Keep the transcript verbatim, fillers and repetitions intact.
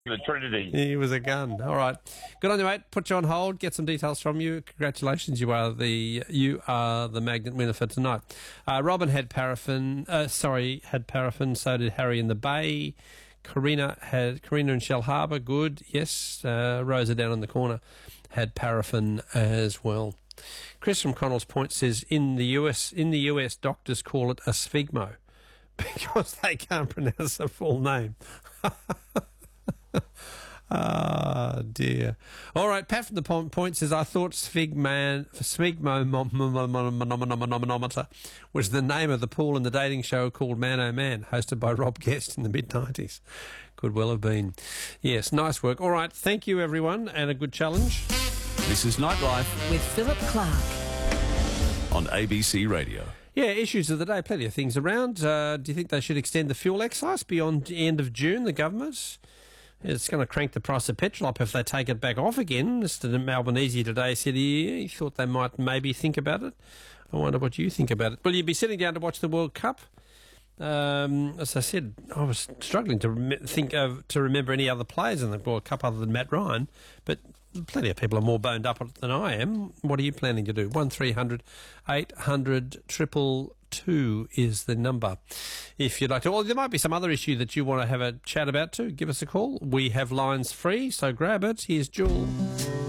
The Trinity. He was a gun. All right. Good on you, mate. Put you on hold. Get some details from you. Congratulations. You are the you are the magnet winner for tonight. Uh, Robin had paraffin. Uh, sorry, had paraffin. So did Harry in the Bay. Karina had Karina in Shell Harbour. Good. Yes. Uh, Rosa down in the corner had paraffin as well. Chris from Connells Point says in the U S in the U S doctors call it a sphygmo because they can't pronounce the full name. Ah, dear. All right, Pat from the Point says, I thought sphygman, sphygmomanometer was the name of the pool in the dating show called Man Oh Man, hosted by Rob Guest in the mid nineties. Could well have been. Yes, nice work. All right, thank you, everyone, and a good challenge. This is Nightlife with Philip Clark on A B C Radio. Yeah, issues of the day, plenty of things around. Uh, do you think they should extend the fuel excise beyond the end of June, the government? It's going to crank the price of petrol up if they take it back off again. Mister Albanese today said he, he thought they might maybe think about it. I wonder what you think about it. Will you be sitting down to watch the World Cup? Um, as I said, I was struggling to rem- think of to remember any other players in the World Cup other than Matt Ryan, but plenty of people are more boned up than I am. What are you planning to do? one three hundred eight hundred triple two is the number. If you'd like to, or there might be some other issue that you want to have a chat about too, give us a call. We have lines free, so grab it. Here's Jewel.